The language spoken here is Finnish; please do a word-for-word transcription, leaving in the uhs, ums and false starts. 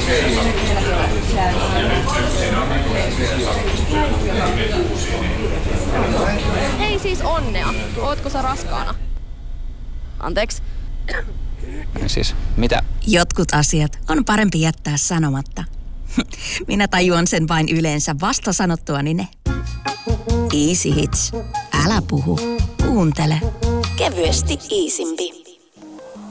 Hei siis onnea. Ootko sä raskaana? Anteeksi. Siis, mitä? Jotkut asiat on parempi jättää sanomatta. Minä tajuan sen vain yleensä vasta sanottuani ne. Easy Hits. Älä puhu. Kuuntele. Kevyesti Easympi.